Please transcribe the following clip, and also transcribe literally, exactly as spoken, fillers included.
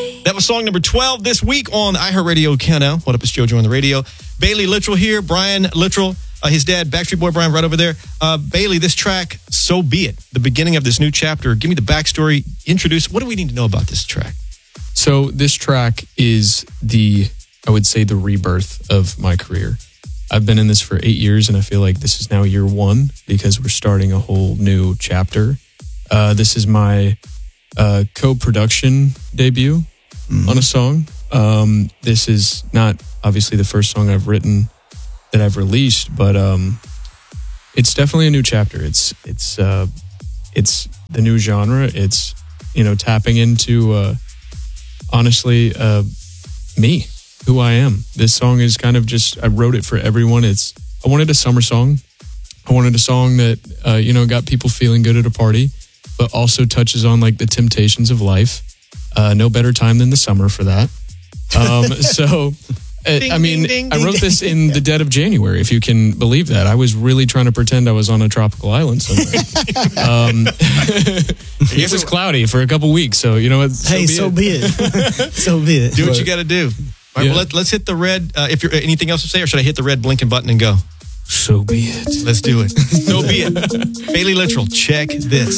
That was song number twelve this week on the iHeartRadio Countdown. What up, it's JoJo on the radio. Bailey Littrell here, Brian Littrell, uh, his dad, Backstreet Boy Brian, right over there. Uh, Bailey, this track, So Be It, the beginning of this new chapter. Give me the backstory. Introduce, what do we need to know about this track? So this track is the, I would say, the rebirth of my career. I've been in this for eight years, and I feel like this is now year one because we're starting a whole new chapter. Uh, this is my uh, co-production debut mm-hmm. on a song. Um, this is not obviously the first song I've written that I've released, but um, it's definitely a new chapter. It's it's uh, it's the new genre. It's, you know, tapping into uh, honestly uh, me, who I am. This song is kind of just, I wrote it for everyone. It's I wanted a summer song. I wanted a song that uh, you know, got people feeling good at a party, but also touches on like the temptations of life. Uh, no better time than the summer for that. Um, so, ding, I mean, ding, ding, I wrote ding, this in the dead of January, if you can believe that. I was really trying to pretend I was on a tropical island somewhere. um, it was cloudy for a couple weeks, so you know what? So hey, be so it. be it. So be it. Do what but, you got to do. All right, yeah. well, let, let's hit the red. Uh, if you're anything else to say, or should I hit the red blinking button and go? So be it. Let's do it. So be it. Bailey Littrell, check this.